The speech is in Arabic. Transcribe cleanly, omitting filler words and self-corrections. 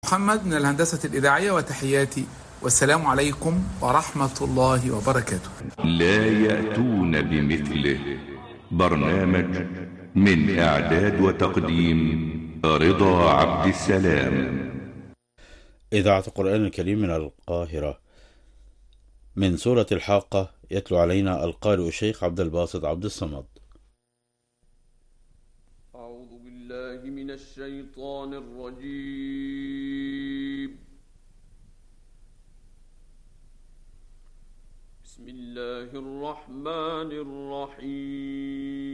محمد من الهندسة الإذاعية، وتحياتي والسلام عليكم ورحمة الله وبركاته. لا يأتون بمثله. برنامج من إعداد وتقديم رضا عبد السلام. إذاعة القرآن الكريم من القاهرة، من سورة الحاقة، يتلو علينا القارئ الشيخ عبد الباسط عبد الصمد. أعوذ بالله من الشيطان الرجيم. بسم الله الرحمن الرحيم.